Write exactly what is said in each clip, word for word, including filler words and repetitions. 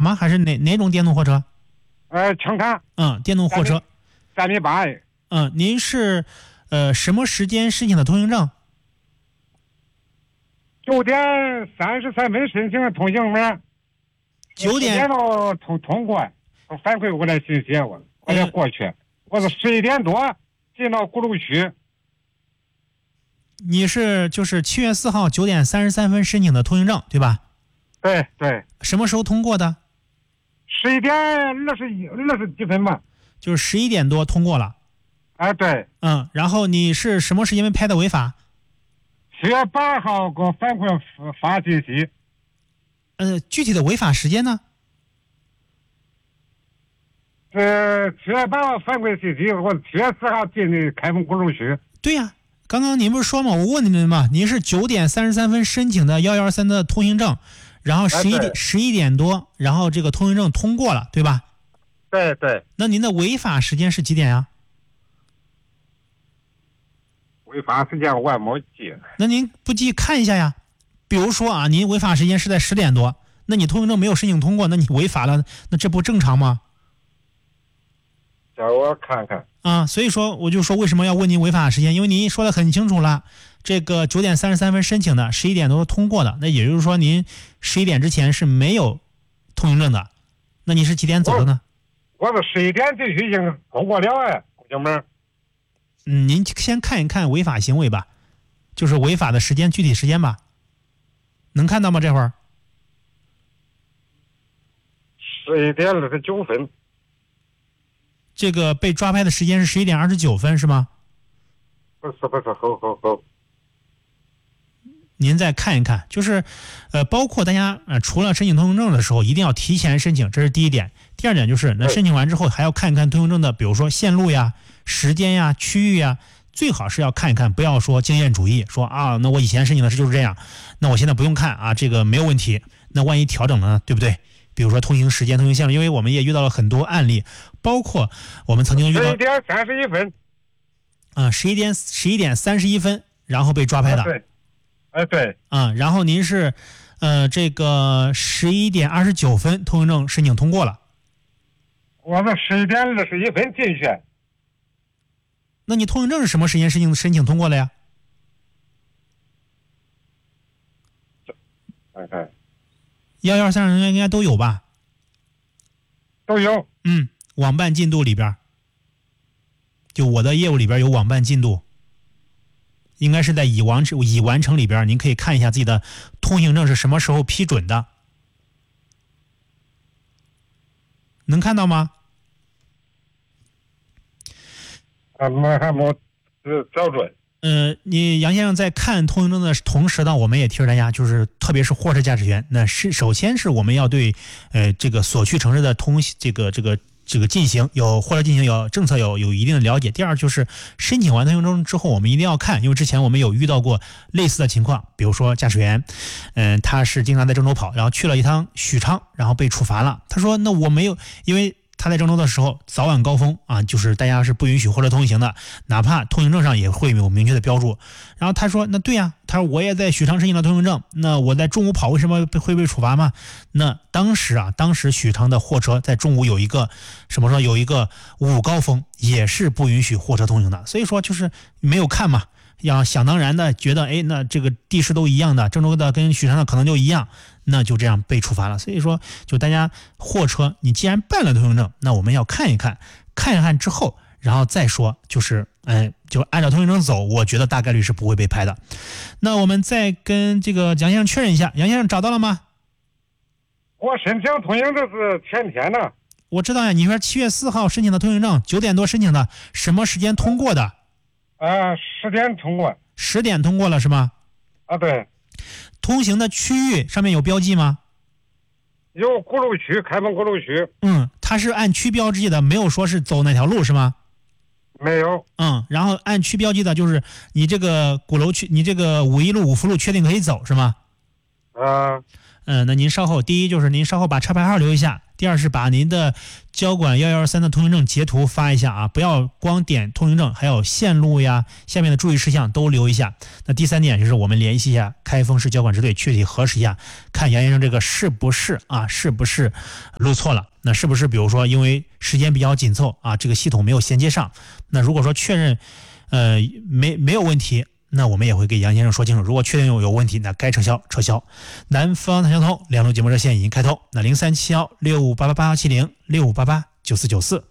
吗？还是哪哪种电动货车？ 呃，轻卡。 嗯，电动货车。 三米八。 嗯，您是呃什么时间申请的通行证？ 九点三十三分申请的通行证。 九点到通通过，反馈过来信息，我我得过去。嗯、我是十一点多进到鼓楼区。 你是就是七月四号九点三十三分申请的通行证，对吧？ 对对。 什么时候通过的？ 十一点二十一二十几分吧。 就是十一点多通过了。 哎，对。 嗯，然后你是什么时间被拍的违法？ 七月八号给我反馈发信息。 呃，具体的违法时间呢？ 呃，七月八号反馈信息，我七月四号进的开封鼓楼区。 对呀、啊，刚刚您不是说嘛，我问您嘛，您是九点三十三分申请的幺幺三的通行证，然后十一点十一点多，然后这个通行证通过了，对吧？ 对对。 那您的违法时间是几点呀？ 违法时间我也没记。 那您不记看一下呀？比如说啊，您违法时间是在十点多，那你通行证没有申请通过，那你违法了，那这不正常吗？ 叫我看看啊，所以说我就说为什么要问您违法时间，因为您说的很清楚了，这个九点三十三分申请的，十一点多通过的，那也就是说您十一点之前是没有通行证的，那你是几点走的呢？ 我是十一点进去已经通过了哎，哥们儿。 嗯，您先看一看违法行为吧，就是违法的时间具体时间吧，能看到吗？这会儿十一点二十九分。 这个被抓拍的时间是十一点二十九分，是吗？ 不是不是，好好好。 您再看一看，就是，呃，包括大家呃，除了申请通行证的时候，一定要提前申请，这是第一点。第二点就是，那申请完之后还要看一看通行证的，比如说线路呀、时间呀、区域呀，最好是要看一看，不要说经验主义，说啊，那我以前申请的是就是这样，那我现在不用看啊，这个没有问题。那万一调整了呢，对不对？比如说通行时间、通行线路，因为我们也遇到了很多案例，包括我们曾经遇到十一点三十一分， 啊，十一点十一点三十一分，然后被抓拍的。 对，哎对。 啊，然后您是，呃，这个十一点二十九分通行证申请通过了。 我们十一点二十一分进去。 那你通行证是什么时间申请申请通过的呀？ 看看。 幺幺三上应该都有吧？ 都有。 嗯，网办进度里边，就我的业务里边有网办进度，应该是在已完成已完成里边，您可以看一下自己的通行证是什么时候批准的，能看到吗？ 还没还没找准。 呃，你杨先生在看通行证的同时呢，我们也提示大家，就是特别是货车驾驶员，那是首先是我们要对呃这个所去城市的通这个这个这个进行有货车进行有政策有有一定的了解。第二就是申请完通行证之后，我们一定要看，因为之前我们有遇到过类似的情况，比如说驾驶员，嗯、呃，他是经常在郑州跑，然后去了一趟许昌，然后被处罚了。他说，那我没有，因为他在郑州的时候早晚高峰啊，就是大家是不允许货车通行的，哪怕通行证上也会有明确的标注。然后他说那对呀、啊，他说我也在许昌申请了通行证，那我在中午跑为什么会被处罚吗？那当时啊，当时许昌的货车在中午有一个什么说有一个午高峰，也是不允许货车通行的。所以说就是没有看嘛，要想当然的觉得哎，那这个地势都一样的，郑州的跟许昌的可能就一样，那就这样被处罚了。所以说就大家货车你既然办了通行证，那我们要看一看看一看之后，然后再说就是哎，就按照通行证走，我觉得大概率是不会被拍的。那我们再跟这个杨先生确认一下，杨先生找到了吗？ 我申请通行证是前天的。 我知道呀，你说七月四号申请的通行证，九点多申请的，什么时间通过的？ 啊，十点通过。 十点通过了是吗？ 啊，对。 通行的区域上面有标记吗？ 有鼓楼区，开封鼓楼区。 嗯，它是按区标记的，没有说是走哪条路是吗？ 没有。 嗯，然后按区标记的就是你这个鼓楼区，你这个五一路、五福路确定可以走是吗？ 啊。 嗯、呃，那您稍后第一就是您稍后把车牌号留一下，第二是把您的交管一一二三的通行证截图发一下啊，不要光点通行证，还有线路呀，下面的注意事项都留一下。那第三点就是我们联系一下开封市交管支队，具体核实一下，看杨先生这个是不是啊，是不是录错了？那是不是比如说因为时间比较紧凑啊，这个系统没有衔接上？那如果说确认呃没没有问题，那我们也会给杨先生说清楚，如果确定有有问题，那该撤销撤销。南方谈交通两路节目热线已经开通，那零三七幺六五八八八七零六五八八九四九四。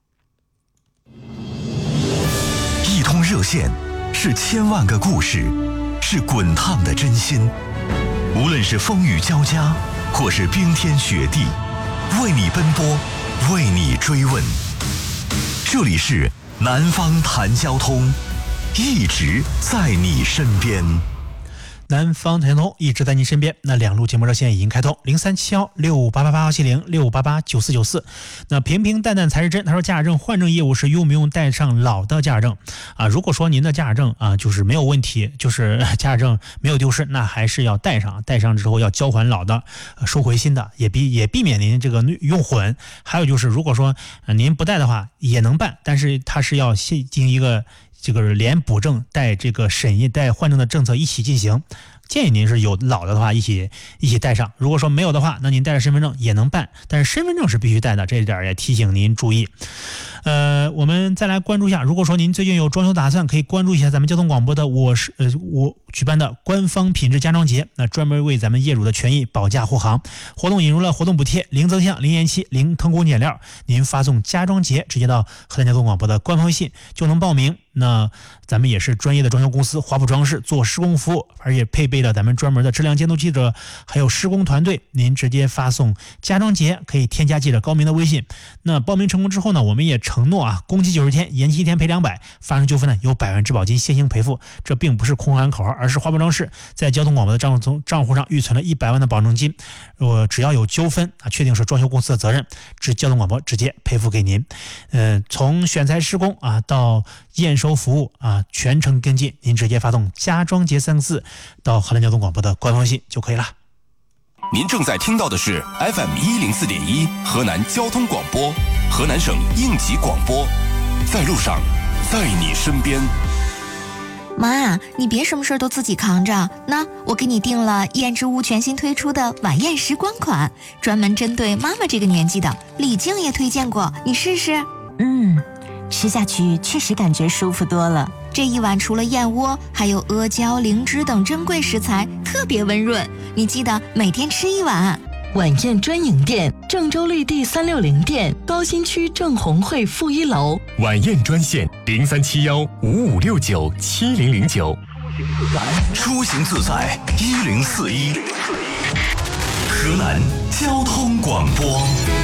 一通热线是千万个故事，是滚烫的真心。无论是风雨交加，或是冰天雪地，为你奔波，为你追问。这里是南方谈交通，一直在你身边。 南方谈交通一直在您身边。那两路节目热线已经开通，零三七幺六五八八八七零六五八八九四九四。那平平淡淡才是真。他说驾驶证换证业务是用不用带上老的驾驶证啊？如果说您的驾驶证啊就是没有问题，就是驾驶证没有丢失，那还是要带上，带上之后要交还老的，收回新的，也避也避免您这个用混。还有就是如果说、呃、您不带的话也能办，但是它是要进行一个这个连补证带这个审议带换证的政策一起进行，建议您是有老的话一起一起带上，如果说没有的话，那您带着身份证也能办，但是身份证是必须带的，这一点也提醒您注意。呃，我们再来关注一下，如果说您最近有装修打算，可以关注一下咱们交通广播的我是呃我举办的官方品质家装节，那专门为咱们业主的权益保驾护航。活动引入了活动补贴，零增项、零延期、零偷工减料，您发送家装节直接到河南交通广播的官方微信就能报名。那咱们也是专业的装修公司，华普装饰做施工服务，而且配备了咱们专门的质量监督记者，还有施工团队。您直接发送家装节，可以添加记者高明的微信。那报名成功之后呢，我们也承诺啊，工期九十天，延期一天赔两百，发生纠纷呢有百万质保金现行赔付。这并不是空喊口号，而是华普装饰在交通广播的账户账户上预存了一百万的保证金。呃，只要有纠纷啊，确定是装修公司的责任，直交通广播直接赔付给您。呃，从选材施工啊到验收服务啊，全程跟进，您直接发送家装节三个字到河南交通广播的官方信就可以了。 您正在听到的是 F M 一零四点一河南交通广播，河南省应急广播，在路上，在你身边。 妈，你别什么事都自己扛着，那我给你订了燕之屋全新推出的晚宴时光款，专门针对妈妈这个年纪的，李静也推荐过，你试试。 嗯，吃下去确实感觉舒服多了。 这一碗除了燕窝，还有阿胶、灵芝等珍贵食材，特别温润。你记得每天吃一碗。 晚宴专营店：郑州绿地三六零店，高新区郑红汇负一楼。 晚宴专线：零三七幺五五六九七零零九。 出行自在一零四一，河南交通广播。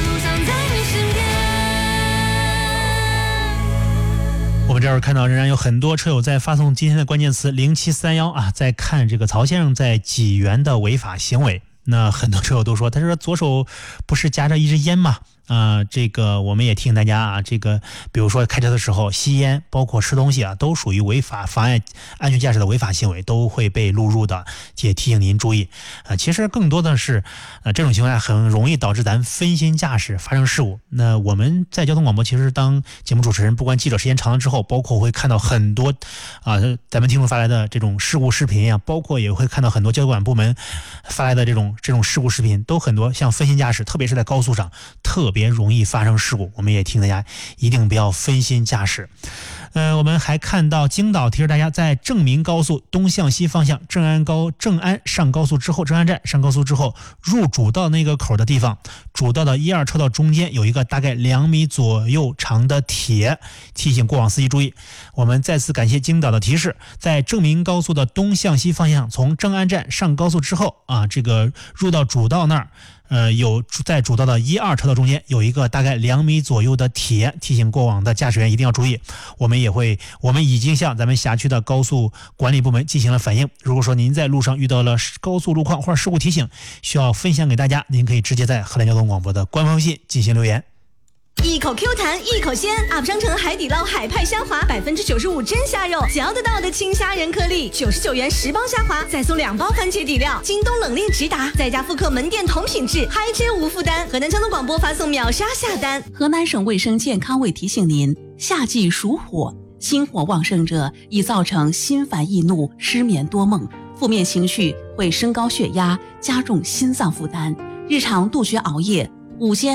我们这儿看到仍然有很多车友在发送今天的关键词零七三一啊，在看这个曹先生在济源的违法行为。那很多车友都说，他说左手不是夹着一支烟吗？啊、呃，这个我们也提醒大家啊，这个比如说开车的时候吸烟，包括吃东西啊，都属于违法妨碍安全驾驶的违法行为，都会被录入的，也提醒您注意。呃，其实更多的是，呃，这种情况下很容易导致咱分心驾驶发生事故。那我们在交通广播，其实当节目主持人，不管记者时间长了之后，包括会看到很多啊、呃，咱们听众发来的这种事故视频啊，包括也会看到很多交管部门发来的这种这种事故视频，都很多像分心驾驶，特别是在高速上，特别容易发生事故。我们也提醒大家一定不要分心驾驶。呃，我们还看到京导提示大家，在正明高速东向西方向正安高正安上高速之后，正安站上高速之后入主道那个口的地方，主道的一二车道中间有一个大概两米左右长的铁，提醒过往司机注意。我们再次感谢京导的提示，在正明高速的东向西方向，从正安站上高速之后啊，这个入到主道那儿。呃，有在主道的一二车道中间有一个大概两米左右的铁，提醒过往的驾驶员一定要注意。我们也会，我们已经向咱们辖区的高速管理部门进行了反映。如果说您在路上遇到了高速路况或者事故提醒，需要分享给大家，您可以直接在河南交通广播的官方微信进行留言。 一口 Q 弹，一口鲜。U P 商城海底捞海派虾滑，百分之九十五真虾肉，嚼得到的青虾仁颗粒，九十九元十包虾滑，再送两包番茄底料。京东冷链直达，在家复刻门店同品质，嗨吃无负担。河南交通广播发送秒杀下单。 河南省卫生健康委提醒您：夏季属火，心火旺盛者易造成心烦易怒、失眠多梦，负面情绪会升高血压，加重心脏负担。日常杜绝熬夜，午间